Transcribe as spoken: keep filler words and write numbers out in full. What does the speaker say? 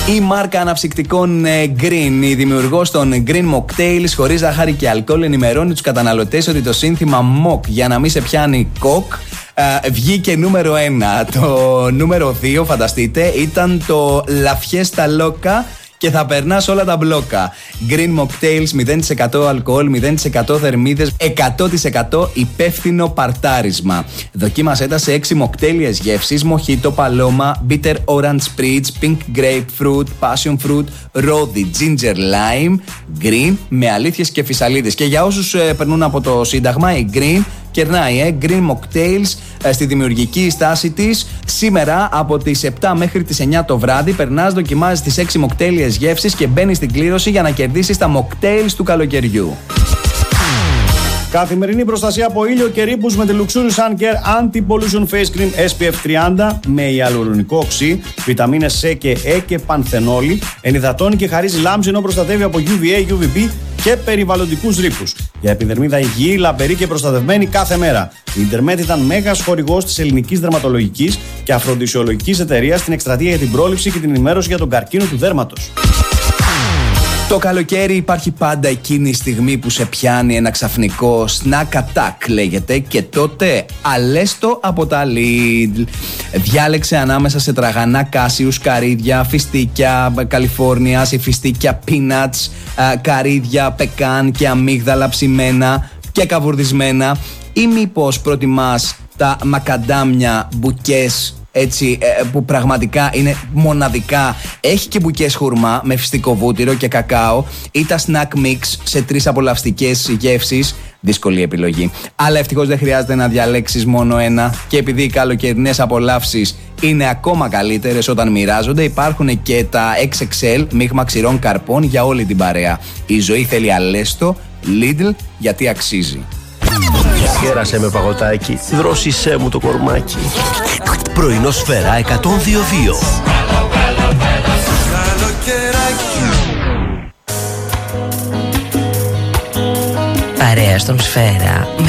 Η μάρκα αναψυκτικών Green, η δημιουργός των Green Mocktails χωρίς ζάχαρη και αλκοόλ, ενημερώνει τους καταναλωτές ότι το σύνθημα Mock για να μην σε πιάνει κοκ Uh, βγήκε νούμερο ένα. Το νούμερο δύο, φανταστείτε, ήταν το La Fiesta Loca και θα περνάς όλα τα μπλόκα. Green Mocktails, μηδέν τοις εκατό αλκοόλ, μηδέν τοις εκατό θερμίδες, εκατό τοις εκατό υπεύθυνο παρτάρισμα. Δοκίμασέ τα σε έξι μοκτέλιες γεύσεις: Mojito, Paloma, Bitter Orange Spritz, Pink Grapefruit, Passion Fruit, Rosy, Ginger Lime, Green, με αλήθειες και φυσαλίδες. Και για όσους ε, περνούν από το Σύνταγμα, η Green κερνάει, ε, Green Mocktails ε, στη δημιουργική στάση της. Σήμερα από τις επτά μέχρι τις εννιά το βράδυ περνάς, δοκιμάζεις τις έξι μοκτέλιες γεύσεις και μπαίνεις στην κλήρωση για να κερδίσεις τα mocktails του καλοκαιριού. Καθημερινή προστασία από ήλιο και ρήπους με τη Luxurious Sun Care Anti-Pollution Face Cream ες πι εφ τριάντα με ιαλουρονικό οξύ, βιταμίνες C και E και πανθενόλη, ενυδατώνει και χαρίζει λάμψη ενώ προστατεύει από γιου βι έι, γιου βι μπι και περιβαλλοντικούς ρήπους. Για επιδερμίδα υγιή, λαμπερή και προστατευμένη κάθε μέρα. Η Intermed ήταν μέγας χορηγός της ελληνικής δερματολογικής και αφροντισιολογικής εταιρείας στην εκστρατεία για την πρόληψη και την ενημέρωση για τον καρκίνο του δέρματος. Το καλοκαίρι υπάρχει πάντα εκείνη η στιγμή που σε πιάνει ένα ξαφνικό snack attack, λέγεται, και τότε αλέστο από τα Lidl. Διάλεξε ανάμεσα σε τραγανά κάσιους, καρύδια, φιστίκια Καλιφόρνιας, φιστίκια peanuts, καρύδια, πεκάν και αμύγδαλα ψημένα και καβουρδισμένα, ή μήπως προτιμάς τα μακαντάμια μπουκές, έτσι, που πραγματικά είναι μοναδικά? Έχει και μπουκές χουρμά με φυστικό βούτυρο και κακάο, ή τα snack mix σε τρεις απολαυστικές γεύσεις. Δύσκολη επιλογή. Αλλά ευτυχώς δεν χρειάζεται να διαλέξεις μόνο ένα. Και επειδή οι καλοκαιρινές απολαύσεις είναι ακόμα καλύτερες όταν μοιράζονται, υπάρχουν και τα εξ εξ ελ μείγμα ξηρών καρπών για όλη την παρέα. Η ζωή θέλει αλέστο. Lidl, γιατί αξίζει. Γέρασε με παγωτάκι, δρόσισέ μου το κορμάκι. Πρωινό Σφαίρα εκατόν δύο δύο. Παρέα στον Σφαίρα.